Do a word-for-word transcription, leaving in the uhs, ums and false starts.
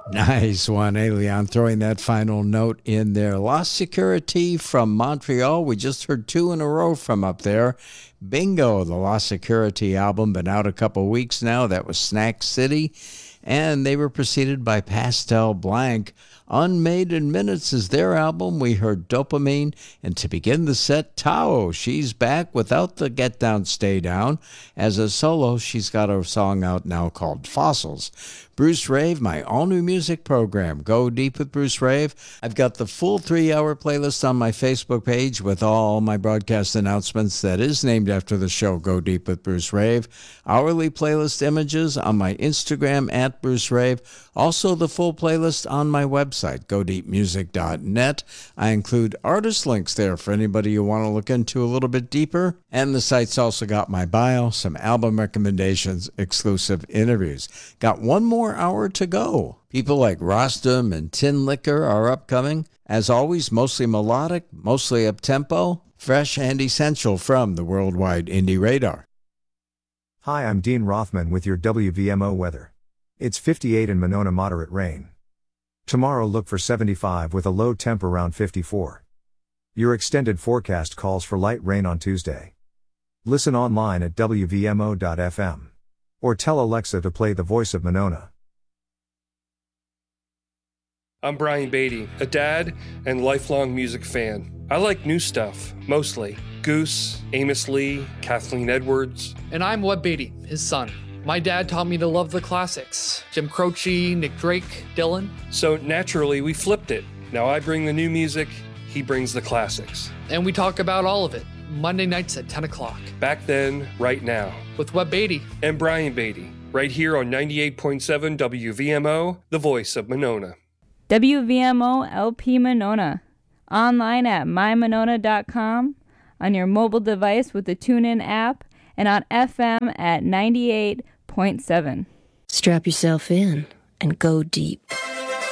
Nice one, eh, Leon, throwing that final note in there. La Security from Montreal. We just heard two in a row from up there. Bingo, the La Security album, been out a couple weeks now. That was Snack City. And they were preceded by Pastel Blanc. Unmaiden Minutes is their album. We heard Dopamine. And to begin the set, Tao. She's back without the Get Down, Stay Down. As a solo, she's got a song out now called Fossils. Bruce Rave, my all-new music program. Go Deep with Bruce Rave. I've got the full three-hour playlist on my Facebook page with all my broadcast announcements that is named after the show, Go Deep with Bruce Rave. Hourly playlist images on my Instagram, at Bruce Rave. Also the full playlist on my website, go deep music dot net. I include artist links there for anybody you want to look into a little bit deeper. And the site's also got my bio, some album recommendations, exclusive interviews. Got one more hour to go. People like Rostam and Tin Liquor are upcoming. As always, mostly melodic, mostly up-tempo, fresh and essential from the Worldwide Indie Radar. Hi, I'm Dean Rothman with your W V M O weather. It's fifty-eight in Monona, moderate rain. Tomorrow look for seventy-five with a low temp around fifty-four. Your extended forecast calls for light rain on Tuesday. Listen online at W V M O dot F M. Or tell Alexa to play The Voice of Monona. I'm Brian Beatty, a dad and lifelong music fan. I like new stuff, mostly. Goose, Amos Lee, Kathleen Edwards. And I'm Webb Beatty, his son. My dad taught me to love the classics. Jim Croce, Nick Drake, Dylan. So naturally, we flipped it. Now I bring the new music, he brings the classics. And we talk about all of it, Monday nights at ten o'clock. Back then, right now. With Webb Beatty. And Brian Beatty, right here on ninety-eight point seven W V M O, the voice of Monona. W V M O L P Monona. Online at my monona dot com, on your mobile device with the TuneIn app, and on F M at ninety-eight point seven. Strap yourself in and go deep.